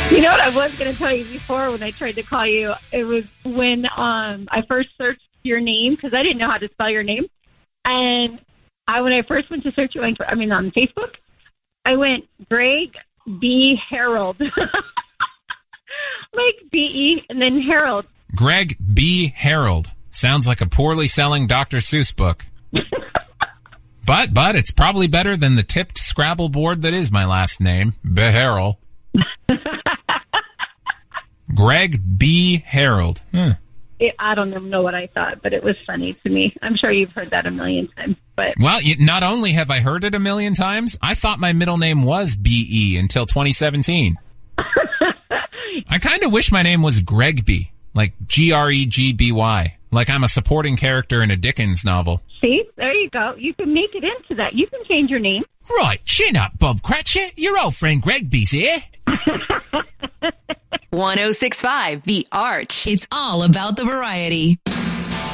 You know what I was going to tell you before when I tried to call you? It was when I first searched your name because I didn't know how to spell your name. And when I first went to search you, on Facebook, I went Greg B. Harold. Like B-E and then Harold. Greg B. Harold. Sounds like a poorly selling Dr. Seuss book. But it's probably better than the tipped Scrabble board that is my last name, Beharrell. Greg B. Harold. I don't even know what I thought, but it was funny to me. I'm sure you've heard that a million times. But well, not only have I heard it a million times, I thought my middle name was B.E. until 2017. I kind of wish my name was Gregby, like Gregby, like I'm a supporting character in a Dickens novel. See, there you go. You can make it into that. You can change your name. Right, chin up, Bob Cratchit. Your old friend Gregby's here. 106.5 The Arch. It's all about the variety.